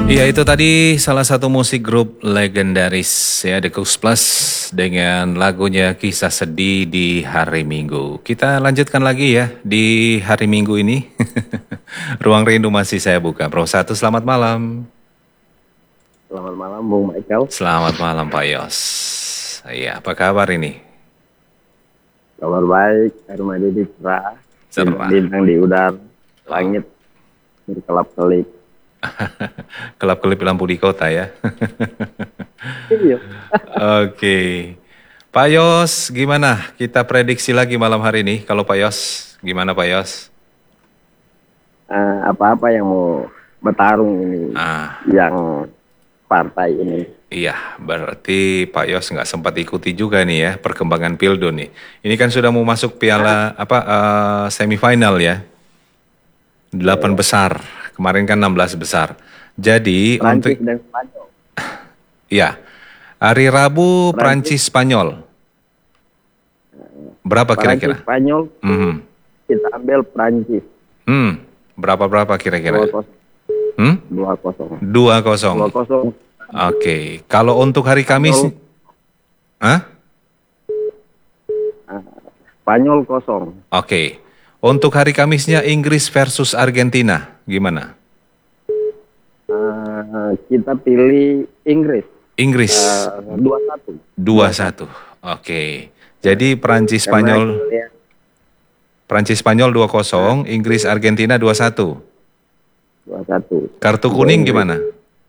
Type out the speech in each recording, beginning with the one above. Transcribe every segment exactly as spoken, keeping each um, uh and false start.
Iya, itu tadi salah satu musik grup legendaris ya, The Cooks Plus dengan lagunya Kisah Sedih di Hari Minggu. Kita lanjutkan lagi ya di hari Minggu ini. Ruang Rindu masih saya buka. Pro satu, selamat malam. Selamat malam Bung Michael. Selamat malam Pak Yos. Iya, apa kabar ini? Kabar baik, air mandi di cerah, Cerah. bintang di udara, langit berkelap-kelip. Kelap-kelip lampu di kota ya. Iya. Oke. Pak Yos, gimana? Kita prediksi lagi malam hari ini. Kalau Pak Yos, gimana Pak Yos? Uh, apa-apa yang mau bertarung ini, Ah. yang partai ini. Iya, berarti Pak Yos nggak sempat ikuti juga nih ya perkembangan Pildo nih. Ini kan sudah mau masuk piala apa uh, semifinal ya. Delapan besar. Kemarin kan enam belas besar. Jadi Prancis untuk dan Spanyol. ya hari Rabu Prancis Prancis. Spanyol. Berapa Prancis kira-kira? Spanyol, Mhm. kita ambil Prancis. Hmm, berapa berapa kira-kira? dua kosong. Hmm? dua kosong. Dua kosong. dua kosong. Oke. Kalau untuk hari Kamis, Spanyol, Hah? Spanyol kosong. Oke. Untuk hari Kamisnya Inggris versus Argentina, gimana? Uh, kita pilih Inggris. Inggris Uh, dua satu. dua satu. Oke. Jadi Prancis Spanyol, Karena, Prancis Spanyol dua kosong, Inggris Argentina dua satu. dua satu. Kartu kuning gimana?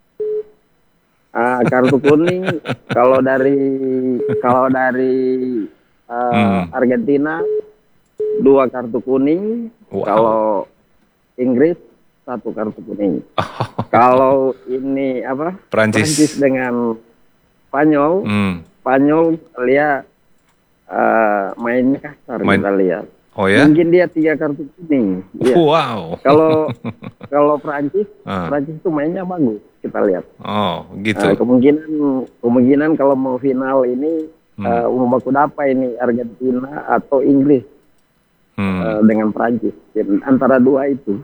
Uh, kartu kuning kalau dari kalau dari uh, Hmm. Argentina dua kartu kuning, Wow. kalau Inggris satu kartu kuning. Kalau ini apa? Prancis. Prancis dengan Spanyol, Hmm. Spanyol kita lihat uh, mainnya kasar Main- kita lihat. Oh ya? Mungkin dia tiga kartu kuning. Iya. Wow. Kalau kalau Prancis, Ah. Prancis itu mainnya bagus kita lihat. Oh, Uh, gitu. kemungkinan kemungkinan kalau mau final ini Hmm. uh, umum baku apa ini Argentina atau Inggris Hmm. uh, dengan Prancis. Dan antara dua itu.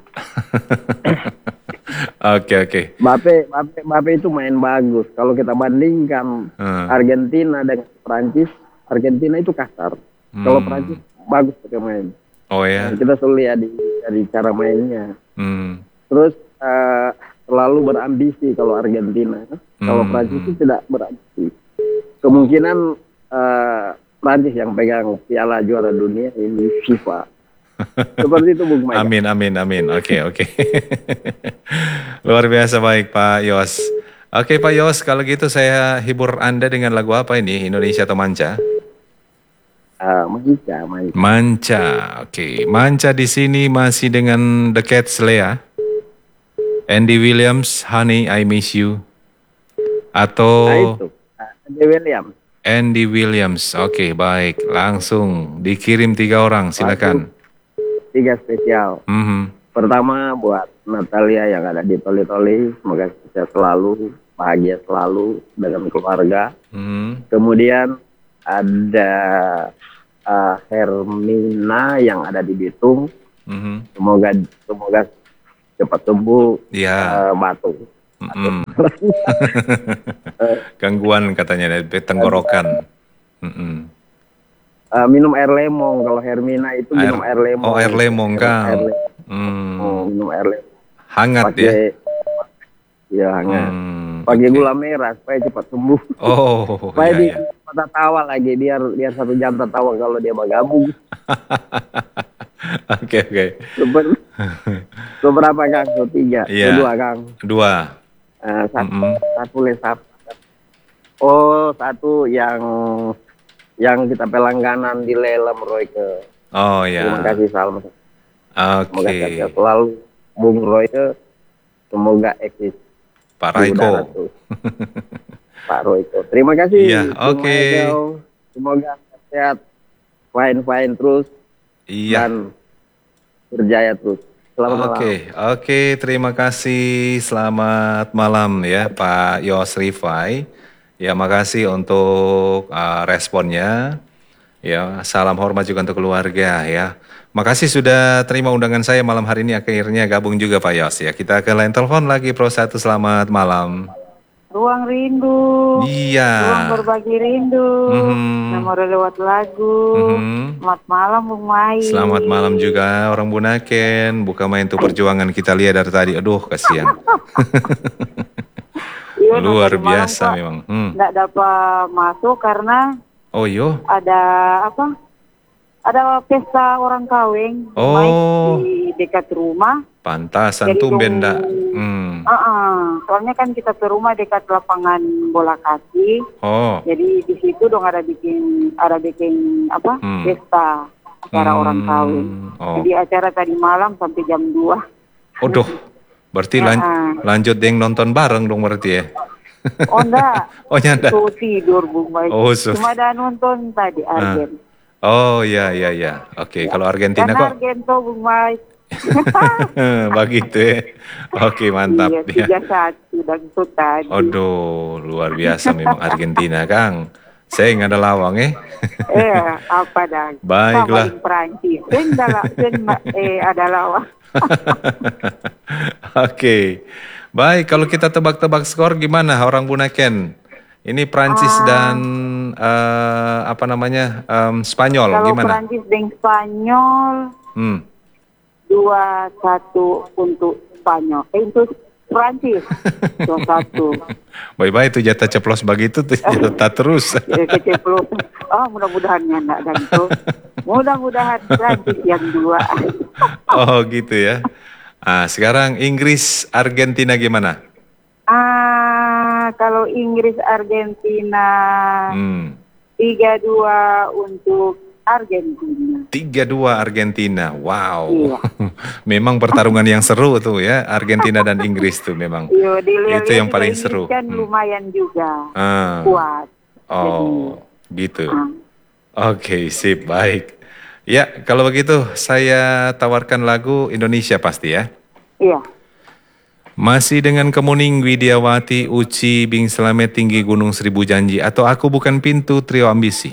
Oke, oke. Mbappe, Mbappe, Mbappe itu main bagus. Kalau kita bandingkan Hmm. Argentina dengan Prancis, Argentina itu kasar. Kalau Hmm. Prancis bagus pakai main. Oh ya. Nah, kita selalu lihat di, dari cara mainnya. Hmm. Terus uh, selalu berambisi kalau Argentina. Kalau Hmm. Prancis itu tidak berambisi. Kemungkinan uh, Prancis yang pegang Piala Juara Dunia ini FIFA. Seperti itu Bung Mike. Amin, amin, amin. Oke, oke. Luar biasa baik Pak Yos. Oke Pak Yos, kalau gitu saya hibur Anda dengan lagu apa ini? Indonesia atau Manca? Uh, Manca, Manca. Manca. Oke, Manca di sini masih dengan The Cats Lea. Andy Williams, Honey I Miss You. Atau Nah itu, uh, De William. Andy Williams. Oke, baik. Langsung dikirim tiga orang, silakan. Tiga spesial. Mhm. Pertama buat Natalia yang ada di Toli-Toli, semoga sehat selalu, bahagia selalu dengan keluarga. Mhm. Kemudian ada uh, Hermina yang ada di Bitung, Mhm. semoga semoga cepat sembuh. Ya. uh, batuk. Mhm. Gangguan katanya dari tenggorokan. Mhm. Uh, minum air lemon. Kalau Hermina itu minum air lemon. Oh, air lemon Air kan. lemon. Hmm. Oh, minum air lemon. Hangat ya. Pakai ya hangat. Hmm, Pakai oke. gula merah supaya cepat sembuh. Oh, Supaya iya, dia iya. tertawa lagi, biar biar satu jam tertawa kalau dia bergabung. Oke, oke. Seber, seberapa Kang? So, tiga, Iya. so, dua Kang. Dua. Eh, satu, Mm-mm. satu les apa? Oh, satu yang yang kita pelangganan di Lelem Royke. Oh Terima ya. kasih salam. Semoga Oke. sehat selalu. Bung Royke, semoga eksis Pak di udara Raiko. tuh. Pak Royke. Terima kasih. Iya, Bung oke. Michael. Semoga sehat, fine fine terus Iya. dan berjaya terus. Selamat malam. Oke, oke. Terima kasih. Selamat malam ya, Pak Yos Rifai. Ya, makasih untuk uh, responnya. Ya, salam hormat juga untuk keluarga ya. Makasih sudah terima undangan saya malam hari ini, akhirnya gabung juga Pak Yos ya. Kita ke line telepon lagi Pro satu, selamat malam. Ruang rindu, Iya. ruang berbagi rindu, Mhm. memori lewat lagu. Mhm. Selamat malam Bung Mai. Selamat malam juga orang Bunaken. Buka main tuh perjuangan kita lihat dari tadi. Aduh, kasihan. Iya, Luar tadi malam, biasa Pak, memang. Hmm. nggak dapat masuk karena Oh yo. ada apa? Ada pesta orang kawin Bung Mai, Oh, di dekat rumah. pantasan Jadi tumben dong- dak. Hmm. Uh-uh. Soalnya kan kita ke rumah dekat lapangan bola kaki. Oh. Jadi di situ dong ada bikin ada bikin apa? Hmm. Pesta acara Hmm. orang kawin. Oh. Jadi acara tadi malam sampai jam dua. Aduh. Berarti lan- Ya. lanjut deng nonton bareng dong berarti ya. Oh enggak. Oh nyanda. Tuh tidur Bung Mai. Oh, sus. Cuma ada nonton tadi Argen. Oh ya ya ya. Oke, kalau Argentina Karena kok Argen tuh Bung Mai. begitu ya. Oke, mantap Iya, ya. tiga satu dan itu tadi. Aduh, luar biasa memang Argentina, Kang. Saya nggak ada lawang eh. Eh, apa dah? Baiklah. Sama Perancis. Sen dalam sen eh adalah Oke. Baik, kalau kita tebak-tebak skor gimana orang Bunaken? Ini Prancis Ah. dan eh, apa namanya? em, Spanyol kalau gimana? Perancis dan Spanyol Hmm. dua satu untuk Spanyol. Eh, untuk Perancis dua satu. Bye-bye tuh jatah ceplos begitu tuh jatah terus. Jadi keceplosan. Oh, mudah-mudahan ya enggak dan itu. Mudah-mudahan Perancis yang dua. Oh gitu ya. Ah, sekarang Inggris Argentina gimana? Ah, kalau Inggris Argentina Hmm. tiga dua untuk Argentina. tiga dua Argentina. Wow. Iya. Memang pertarungan yang seru tuh ya, Argentina dan Inggris tuh memang. Iya, dilihat Itu yang juga paling Inggris seru. kan Hmm. lumayan juga Ah. kuat. Oh, gitu. Ah. Oke, sip, baik. Ya, kalau begitu saya tawarkan lagu Indonesia pasti ya. Iya. Masih dengan Kemuning, Widiawati, Uci, Bing Slamet, Tinggi Gunung Seribu Janji, atau Aku Bukan Pintu, Trio Ambisi.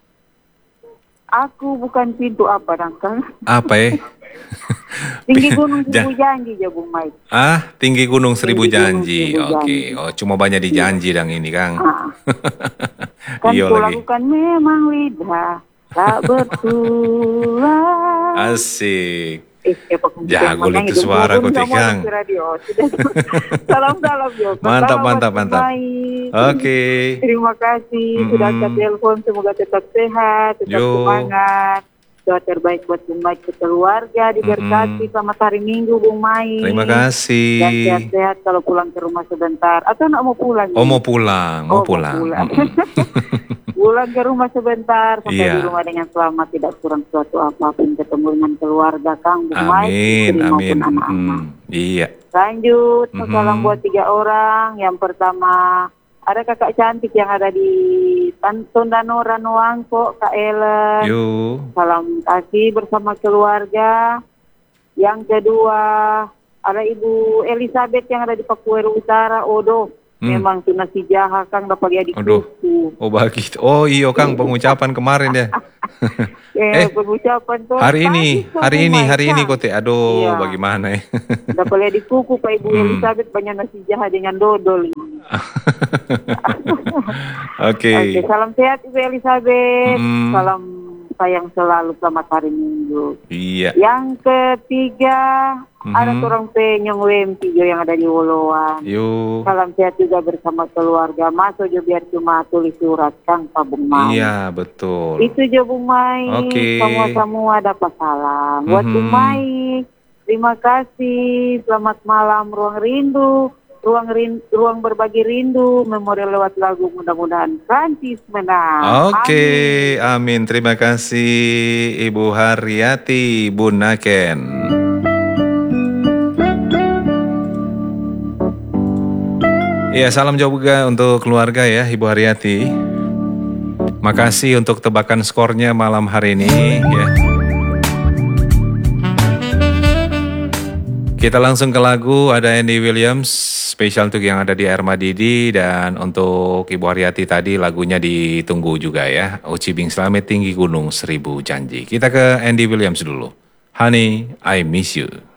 Aku bukan pintu apa Dangkal. Apa ya? Tinggi gunung Ja- seribu janji ya Bung Mike. Ah, Tinggi Gunung Seribu Tinggi Gunung Janji. Seribu Oke, Janji. oh cuma banyak dijanji dang ini, Kang. Ah. Kan Iya ku lagi. lakukan memang lidah tak bertulang. Asik. Eh, siapa pun Jago yang itu hidup suara maupun kau, kamu Kang. di radio. Sudah. Salam-salam ya. Mantap, Pertama mantap, buat mantap. Bung Mike. Oke. Terima kasih sudah angkat Mm-mm. telepon. Semoga tetap sehat, tetap Yo. semangat. Doa terbaik buat Bung Mike ke keluarga, diberkati. Mm-mm. Selamat hari Minggu Bung Mike. Terima Dan kasih. sehat-sehat kalau pulang ke rumah sebentar. Atau nak mau pulang? Oh, mau pulang, mau Oh, mau pulang. pulang. Mm-mm. Pulang ke rumah sebentar, sampai Iya. di rumah dengan selamat, tidak kurang suatu apapun, ketemu dengan keluarga Kang Bung Mike, Amin, istri maupun amin. anak-anak. Mm, iya. Lanjut, Mhm. salam buat tiga orang. Yang pertama, ada kakak cantik yang ada di Tan- Tondano Ranuangko, Kak Ellen. Yuk. Salam kasih bersama keluarga. Yang kedua, ada Ibu Elizabeth yang ada di Pakuero Utara, Odo. Hmm. Memang sudah si jaha Kang dapat dia di Aduh. kuku. Oh begitu. Oh iyo Kang, pengucapan kemarin ya. Eh, Eh, pengucapan tuh Hari ini, bagus tuh, hari Bung ini, Mike, hari ini Kang. kote. Aduh, Iya. bagaimana ya? Dapat lihat di kuku Pak Ibu Hmm. Elizabeth banyak nasi jaha dengan dodol. Oke. Oke, salam sehat Ibu Elizabeth. Mm. Salam sayang selalu, selamat hari Minggu. Iya. Yang ketiga, ada Mhm. orang penyong W M tiga yang ada di Woloan. Yuk. Salam sehat juga bersama keluarga. Masuk jo biar cuma tulis surat Kang Pak Bung Mai. Iya, betul. Itu jo Bung Mai. Oke. Semua-semua dapat salam. Buat Mhm. Bung Mai, terima kasih. Selamat malam Ruang Rindu. Ruang rin, ruang berbagi rindu, memori lewat lagu, mudah-mudahan Prancis menang. Oke, Amin. amin. Terima kasih Ibu Haryati Bunaken. Iya, salam juga untuk keluarga ya Ibu Haryati. Makasih untuk tebakan skornya malam hari ini ya. Kita langsung ke lagu, ada Andy Williams, spesial untuk yang ada di Air Madidi, dan untuk Ibu Haryati tadi lagunya ditunggu juga ya. Uci Bing Slamet, Tinggi Gunung Seribu Janji. Kita ke Andy Williams dulu. Honey, I Miss You.